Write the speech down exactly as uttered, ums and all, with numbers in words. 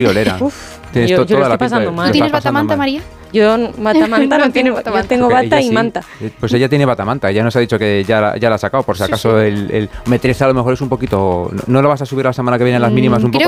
friolera. Uf, Tienes yo, to- yo lo toda la estoy pinta pasando de- mal. ¿Tú Lo tienes estás pasando batamanta, mal. María? Yo batamanta no, No tiene, tengo batamanta. yo tengo Porque bata ella y sí, manta. eh, Pues ella tiene batamanta, ella nos ha dicho que ya, la- ya la ha sacado, por si Sí, acaso sí. el, el metresa a lo mejor es un poquito... ¿No, no lo vas a subir la semana que viene en las mínimas un Creo poco